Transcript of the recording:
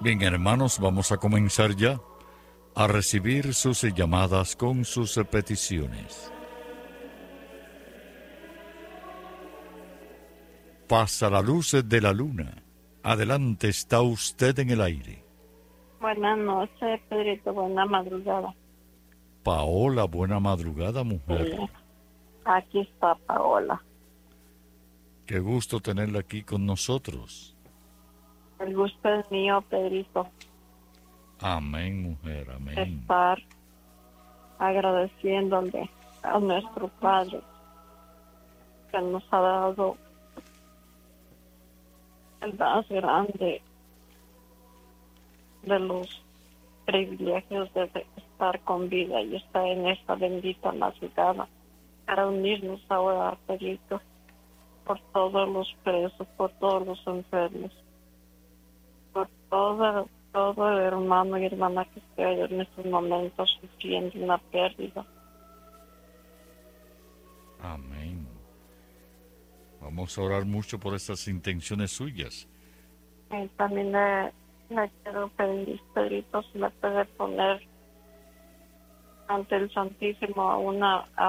Bien, hermanos, vamos a comenzar ya a recibir sus llamadas con sus peticiones. Pasa la luz de la luna. Adelante, está usted en el aire. Buenas noches, Pedrito. Buena madrugada. Paola, buena madrugada, mujer. Sí, aquí está Paola. Qué gusto tenerla aquí con nosotros. El gusto es mío, Pedrito, Amén, mujer, amén. estar agradeciéndole a nuestro Padre que nos ha dado el más grande de los privilegios de estar con vida y estar en esta bendita madrugada para unirnos ahora, Pedrito, por todos los presos, por todos los enfermos, por todo hermano y hermana que esté en estos momentos sufriendo una pérdida. Amén. Vamos a orar mucho por estas intenciones suyas. También le quiero pedir, Pedrito, si le puede poner ante el Santísimo a